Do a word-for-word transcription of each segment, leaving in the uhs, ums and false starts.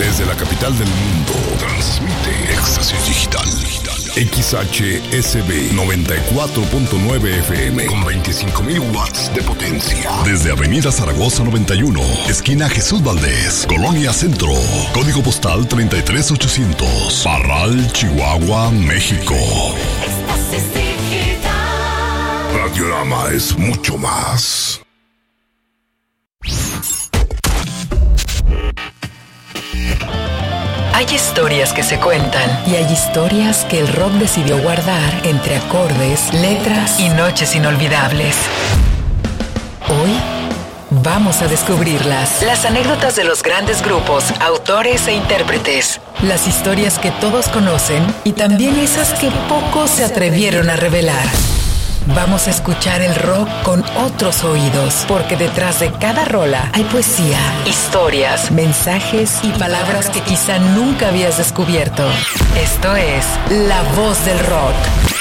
Desde la capital del mundo, transmite Éxtasis Digital. X H S B noventa y cuatro punto nueve F M con veinticinco mil watts de potencia. Desde Avenida Zaragoza noventa y uno, esquina Jesús Valdés, Colonia Centro. Código postal treinta y tres ochocientos. Parral, Chihuahua, México. Éxtasis Digital. Radiorama es mucho más. Hay historias que se cuentan y hay historias que el rock decidió guardar entre acordes, letras y noches inolvidables. Hoy vamos a descubrirlas. Las anécdotas de los grandes grupos, autores e intérpretes. Las historias que todos conocen y también esas que pocos se atrevieron a revelar. Vamos a escuchar el rock con otros oídos, porque detrás de cada rola hay poesía, historias, mensajes y palabras que quizá nunca habías descubierto. Esto es La Voz del Rock.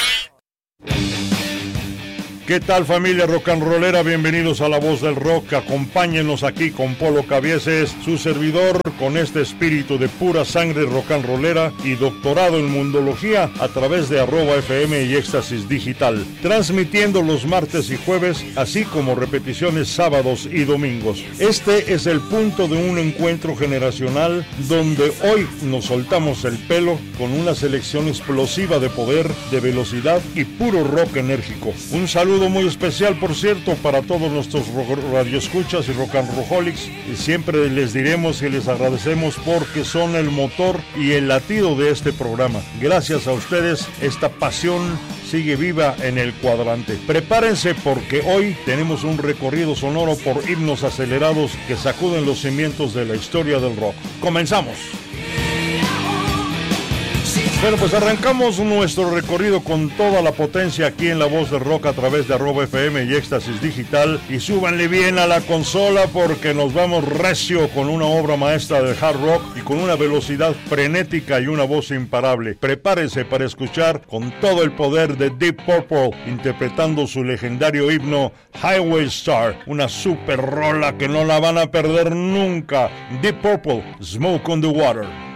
¿Qué tal, familia rock and rollera? Bienvenidos a La Voz del Rock. Acompáñenos aquí con Polo Cabieses, su servidor, con este espíritu de pura sangre rock and rollera y doctorado en mundología a través de arroba F M y Éxtasis Digital, transmitiendo los martes y jueves, así como repeticiones sábados y domingos. Este es el punto de un encuentro generacional donde hoy nos soltamos el pelo con una selección explosiva de poder, de velocidad y puro rock enérgico. Un saludo muy especial, por cierto, para todos nuestros radioescuchas y rock and rollholics. Y siempre les diremos y les agradecemos porque son el motor y el latido de este programa. Gracias a ustedes, esta pasión sigue viva en el cuadrante. Prepárense porque hoy tenemos un recorrido sonoro por himnos acelerados que sacuden los cimientos de la historia del rock. ¡Comenzamos! Bueno, pues arrancamos nuestro recorrido con toda la potencia aquí en La Voz del Rock a través de arroba F M y Éxtasis Digital. Y súbanle bien a la consola porque nos vamos recio con una obra maestra del hard rock y con una velocidad frenética y una voz imparable. Prepárense para escuchar con todo el poder de Deep Purple interpretando su legendario himno Highway Star, una super rola que no la van a perder nunca. Deep Purple, Smoke on the Water.